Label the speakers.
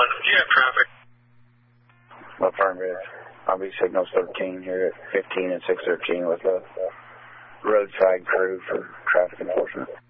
Speaker 1: Do you have traffic?
Speaker 2: Affirmative. I'll be signals 13 here at 15 and 613 with the roadside crew for traffic enforcement.